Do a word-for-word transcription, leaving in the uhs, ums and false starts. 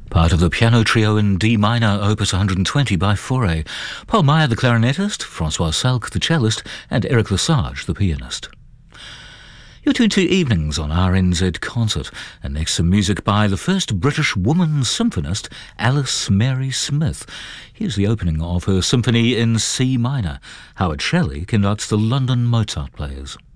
Part of the piano trio in D minor, opus one hundred twenty by Fauré. Paul Meyer, the clarinetist, Francois Salk, the cellist, and Eric Lesage, the pianist. You're tuned to Evenings on R N Z Concert, and next some music by the first British woman symphonist, Alice Mary Smith. Here's the opening of her symphony in C minor. Howard Shelley conducts the London Mozart Players.